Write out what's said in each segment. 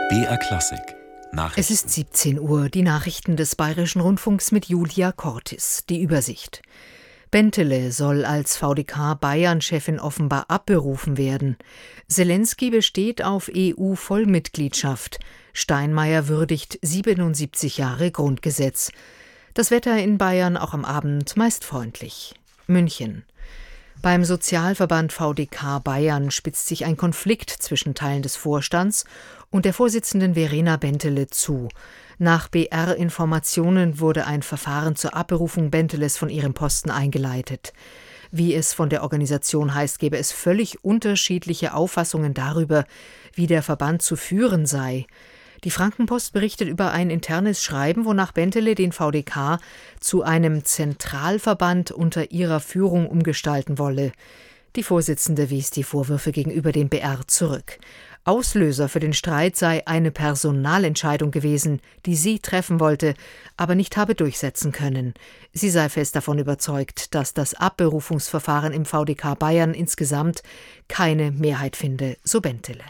BR Klassik Nachrichten. Es ist 17 Uhr, die Nachrichten des Bayerischen Rundfunks mit Julia Cortis. Die Übersicht. Bentele soll als VDK-Bayern-Chefin offenbar abberufen werden. Selenskyj besteht auf EU-Vollmitgliedschaft. Steinmeier würdigt 77 Jahre Grundgesetz. Das Wetter in Bayern auch am Abend meist freundlich. München. Beim Sozialverband VDK Bayern spitzt sich ein Konflikt zwischen Teilen des Vorstands und der Vorsitzenden Verena Bentele zu. Nach BR-Informationen wurde ein Verfahren zur Abberufung Benteles von ihrem Posten eingeleitet. Wie es von der Organisation heißt, gäbe es völlig unterschiedliche Auffassungen darüber, wie der Verband zu führen sei. Die Frankenpost berichtet über ein internes Schreiben, wonach Bentele den VDK zu einem Zentralverband unter ihrer Führung umgestalten wolle. Die Vorsitzende wies die Vorwürfe gegenüber dem BR zurück. Auslöser für den Streit sei eine Personalentscheidung gewesen, die sie treffen wollte, aber nicht habe durchsetzen können. Sie sei fest davon überzeugt, dass das Abberufungsverfahren im VDK Bayern insgesamt keine Mehrheit finde, so Bentele.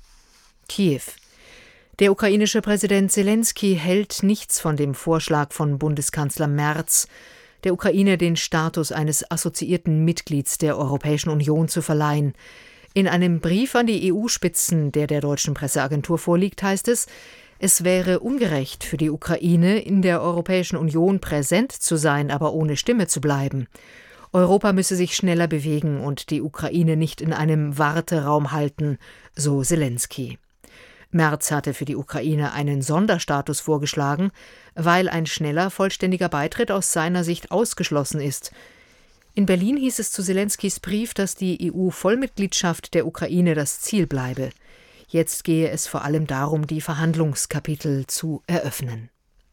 Kiew. Der ukrainische Präsident Selenskyj hält nichts von dem Vorschlag von Bundeskanzler Merz, der Ukraine den Status eines assoziierten Mitglieds der Europäischen Union zu verleihen. In einem Brief an die EU-Spitzen, der deutschen Presseagentur vorliegt, heißt es, es wäre ungerecht für die Ukraine, in der Europäischen Union präsent zu sein, aber ohne Stimme zu bleiben. Europa müsse sich schneller bewegen und die Ukraine nicht in einem Warteraum halten, so Selenskyj. Merz hatte für die Ukraine einen Sonderstatus vorgeschlagen, weil ein schneller, vollständiger Beitritt aus seiner Sicht ausgeschlossen ist. In Berlin hieß es zu Selenskyjs Brief, dass die EU-Vollmitgliedschaft der Ukraine das Ziel bleibe. Jetzt gehe es vor allem darum, die Verhandlungskapitel zu eröffnen.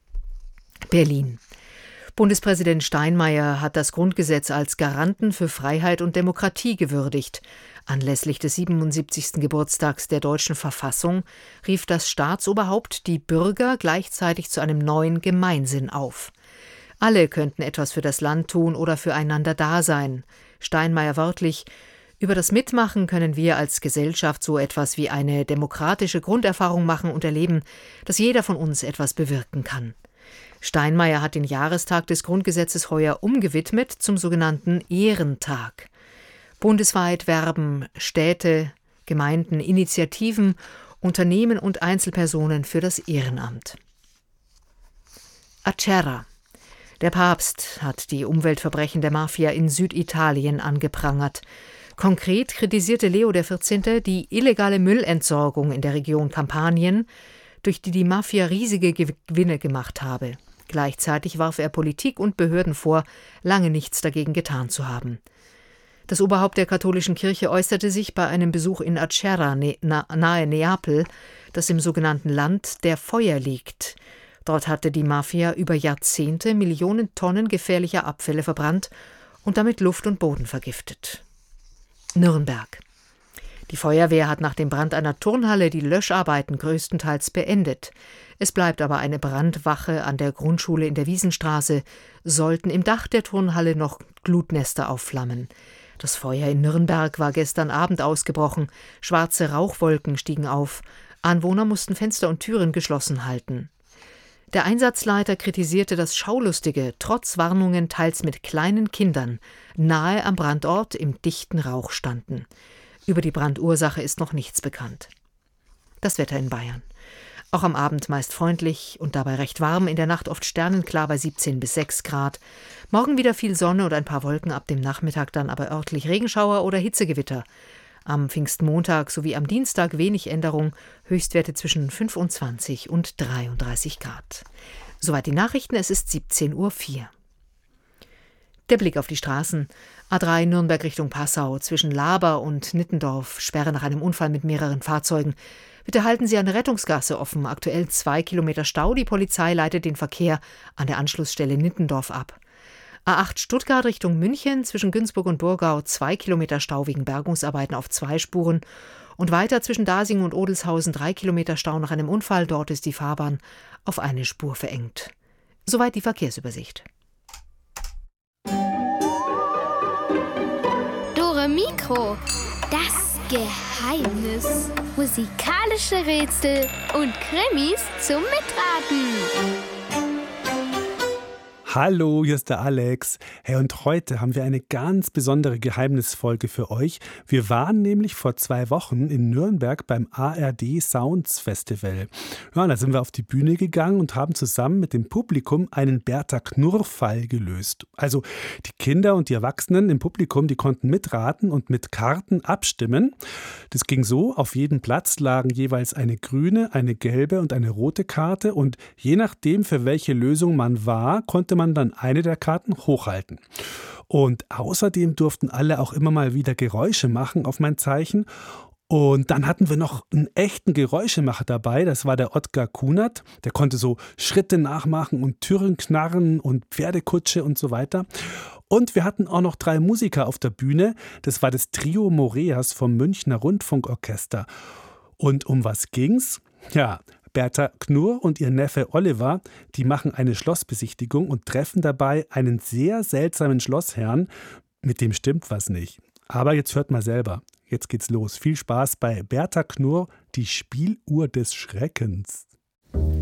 Berlin. Bundespräsident Steinmeier hat das Grundgesetz als Garanten für Freiheit und Demokratie gewürdigt. Anlässlich des 77. Geburtstags der deutschen Verfassung rief das Staatsoberhaupt die Bürger gleichzeitig zu einem neuen Gemeinsinn auf. Alle könnten etwas für das Land tun oder füreinander da sein. Steinmeier wörtlich: Über das Mitmachen können wir als Gesellschaft so etwas wie eine demokratische Grunderfahrung machen und erleben, dass jeder von uns etwas bewirken kann. Steinmeier hat den Jahrestag des Grundgesetzes heuer umgewidmet zum sogenannten Ehrentag. Bundesweit werben Städte, Gemeinden, Initiativen, Unternehmen und Einzelpersonen für das Ehrenamt. Acerra. Der Papst hat die Umweltverbrechen der Mafia in Süditalien angeprangert. Konkret kritisierte Leo XIV. Die illegale Müllentsorgung in der Region Kampanien, durch die Mafia riesige Gewinne gemacht habe. Gleichzeitig warf er Politik und Behörden vor, lange nichts dagegen getan zu haben. Das Oberhaupt der katholischen Kirche äußerte sich bei einem Besuch in Acerra nahe Neapel, das im sogenannten Land der Feuer liegt. Dort hatte die Mafia über Jahrzehnte Millionen Tonnen gefährlicher Abfälle verbrannt und damit Luft und Boden vergiftet. Nürnberg. Die Feuerwehr hat nach dem Brand einer Turnhalle die Löscharbeiten größtenteils beendet. Es bleibt aber eine Brandwache an der Grundschule in der Wiesenstraße, sollten im Dach der Turnhalle noch Glutnester aufflammen. Das Feuer in Nürnberg war gestern Abend ausgebrochen, schwarze Rauchwolken stiegen auf, Anwohner mussten Fenster und Türen geschlossen halten. Der Einsatzleiter kritisierte, dass Schaulustige trotz Warnungen teils mit kleinen Kindern nahe am Brandort im dichten Rauch standen. Über die Brandursache ist noch nichts bekannt. Das Wetter in Bayern. Auch am Abend meist freundlich und dabei recht warm, in der Nacht oft sternenklar bei 17 bis 6 Grad. Morgen wieder viel Sonne und ein paar Wolken, ab dem Nachmittag dann aber örtlich Regenschauer oder Hitzegewitter. Am Pfingstmontag sowie am Dienstag wenig Änderung, Höchstwerte zwischen 25 und 33 Grad. Soweit die Nachrichten, es ist 17:04 Uhr. Der Blick auf die Straßen. A3 Nürnberg Richtung Passau, zwischen Laber und Nittendorf, Sperre nach einem Unfall mit mehreren Fahrzeugen. Bitte halten Sie eine Rettungsgasse offen, aktuell 2 Kilometer Stau, die Polizei leitet den Verkehr an der Anschlussstelle Nittendorf ab. A8 Stuttgart Richtung München, zwischen Günzburg und Burgau 2 Kilometer Stau wegen Bergungsarbeiten auf 2 Spuren und weiter zwischen Dasing und Odelshausen 3 Kilometer Stau nach einem Unfall, dort ist die Fahrbahn auf eine Spur verengt. Soweit die Verkehrsübersicht. Dore Mikro, das Geheimnis, musikalische Rätsel und Krimis zum Mitraten. Hallo, hier ist der Alex. Hey, und heute haben wir eine ganz besondere Geheimnisfolge für euch. Wir waren nämlich vor 2 Wochen in Nürnberg beim ARD Sounds Festival. Ja, da sind wir auf die Bühne gegangen und haben zusammen mit dem Publikum einen Bertha-Knurr-Fall gelöst. Also die Kinder und die Erwachsenen im Publikum, die konnten mitraten und mit Karten abstimmen. Das ging so, auf jedem Platz lagen jeweils eine grüne, eine gelbe und eine rote Karte und je nachdem, für welche Lösung man war, konnte man dann eine der Karten hochhalten. Und außerdem durften alle auch immer mal wieder Geräusche machen auf mein Zeichen. Und dann hatten wir noch einen echten Geräuschemacher dabei, das war der Ottgar Kunert. Der konnte so Schritte nachmachen und Türen knarren und Pferdekutsche und so weiter. Und wir hatten auch noch 3 Musiker auf der Bühne. Das war das Trio Moreas vom Münchner Rundfunkorchester. Und um was ging's? Ja, Bertha Knurr und ihr Neffe Oliver, die machen eine Schlossbesichtigung und treffen dabei einen sehr seltsamen Schlossherrn. Mit dem stimmt was nicht. Aber jetzt hört mal selber. Jetzt geht's los. Viel Spaß bei Bertha Knurr, die Spieluhr des Schreckens.